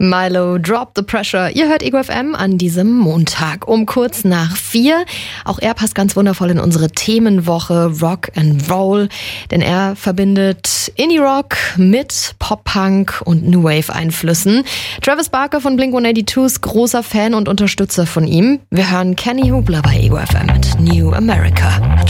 Milo, Drop the Pressure. Ihr hört Ego FM an diesem Montag um kurz nach 4. Auch er passt ganz wundervoll in unsere Themenwoche Rock and Roll, denn er verbindet Indie-Rock mit Pop-Punk und New Wave-Einflüssen. Travis Barker von Blink-182 ist großer Fan und Unterstützer von ihm. Wir hören Kenny Hubler bei Ego FM mit New America.